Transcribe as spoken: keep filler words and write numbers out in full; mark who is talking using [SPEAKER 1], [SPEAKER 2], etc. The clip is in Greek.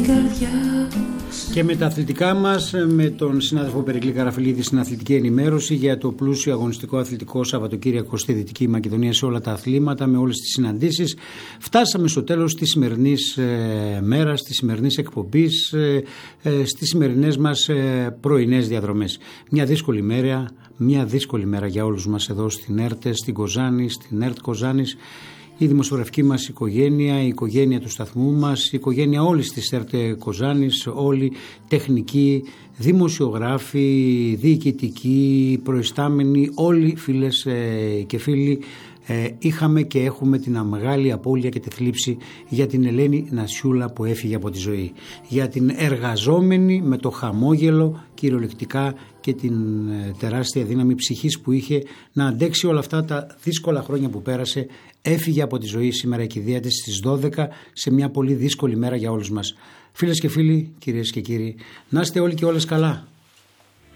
[SPEAKER 1] καρδιά.
[SPEAKER 2] Και με τα αθλητικά μας, με τον συνάδελφο Περικλή Καραφυλίδη στην αθλητική ενημέρωση για το πλούσιο αγωνιστικό αθλητικό Σαββατοκύριακο στη Δυτική Μακεδονία σε όλα τα αθλήματα, με όλες τις συναντήσεις. Φτάσαμε στο τέλος της σημερινής ε, μέρας, της σημερινής εκπομπής, ε, ε, στις σημερινές μας ε, πρωινές διαδρομές. Μια δύσκολη μέρα, μια δύσκολη μέρα για όλους μας εδώ στην ΕΡΤ, στην Κοζάνη, στην ΕΡΤ Κοζάνης. Η δημοσιογραφική μας οικογένεια, η οικογένεια του σταθμού μας, η οικογένεια όλης της ΕΡΤ Κοζάνης, όλοι τεχνικοί, δημοσιογράφοι, διοικητικοί, προϊστάμενοι, όλοι φίλες και φίλοι, είχαμε και έχουμε την μεγάλη απώλεια και τη θλίψη για την Ελένη Νασιούλα που έφυγε από τη ζωή. Για την εργαζόμενη με το χαμόγελο κυριολεκτικά και την τεράστια δύναμη ψυχής που είχε να αντέξει όλα αυτά τα δύσκολα χρόνια που πέρασε. Έφυγε από τη ζωή σήμερα η κηδεία της στις δώδεκα, σε μια πολύ δύσκολη μέρα για όλους μας. Φίλες και φίλοι, κυρίες και κύριοι, να είστε όλοι και όλες καλά.